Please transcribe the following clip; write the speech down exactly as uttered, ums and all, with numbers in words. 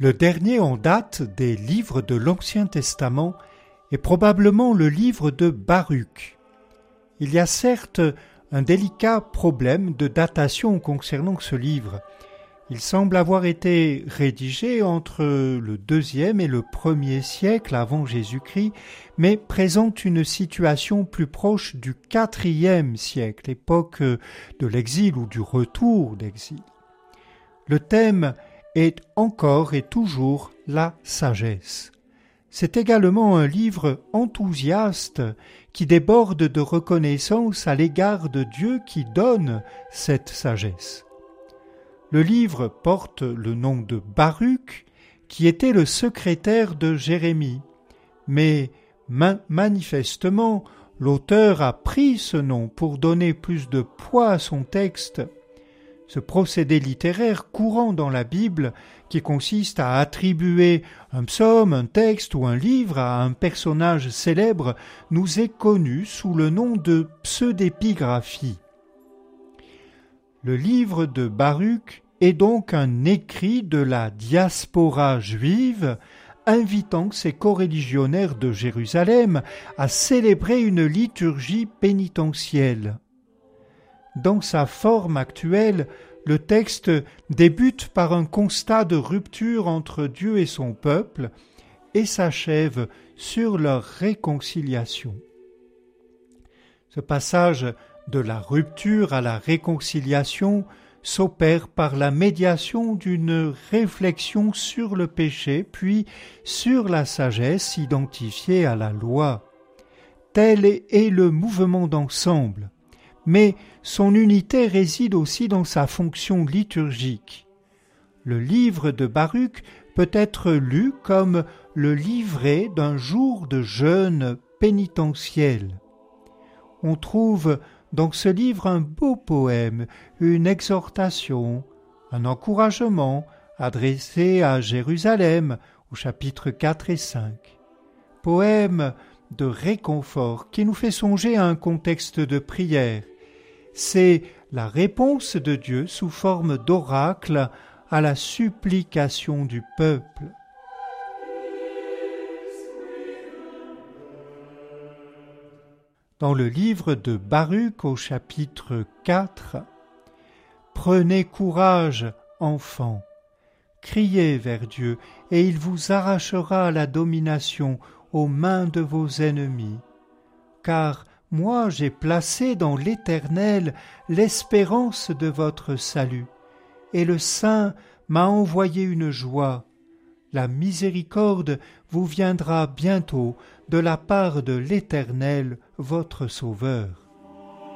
Le dernier en date des livres de l'Ancien Testament est probablement le livre de Baruch. Il y a certes un délicat problème de datation concernant ce livre. Il semble avoir été rédigé entre le deuxième et le premier siècle avant Jésus-Christ, mais présente une situation plus proche du quatrième siècle, époque de l'exil ou du retour d'exil. Le thème est encore et toujours la sagesse. C'est également un livre enthousiaste qui déborde de reconnaissance à l'égard de Dieu qui donne cette sagesse. Le livre porte le nom de Baruch, qui était le secrétaire de Jérémie, mais ma- manifestement l'auteur a pris ce nom pour donner plus de poids à son texte. Ce procédé littéraire courant dans la Bible, qui consiste à attribuer un psaume, un texte ou un livre à un personnage célèbre, nous est connu sous le nom de pseudépigraphie. Le livre de Baruch est donc un écrit de la diaspora juive, invitant ses coreligionnaires de Jérusalem à célébrer une liturgie pénitentielle. Dans sa forme actuelle, le texte débute par un constat de rupture entre Dieu et son peuple et s'achève sur leur réconciliation. Ce passage de la rupture à la réconciliation s'opère par la médiation d'une réflexion sur le péché, puis sur la sagesse identifiée à la loi. Tel est le mouvement d'ensemble. Mais son unité réside aussi dans sa fonction liturgique. Le livre de Baruch peut être lu comme le livret d'un jour de jeûne pénitentiel. On trouve dans ce livre un beau poème, une exhortation, un encouragement adressé à Jérusalem au chapitre quatre et cinq. Poème de réconfort qui nous fait songer à un contexte de prière. C'est la réponse de Dieu sous forme d'oracle à la supplication du peuple. Dans le livre de Baruch au chapitre quatre, « Prenez courage, enfants, criez vers Dieu, et il vous arrachera la domination aux mains de vos ennemis. Car moi j'ai placé dans l'Éternel l'espérance de votre salut, et le Saint m'a envoyé une joie. La miséricorde vous viendra bientôt de la part de l'Éternel, votre Sauveur. »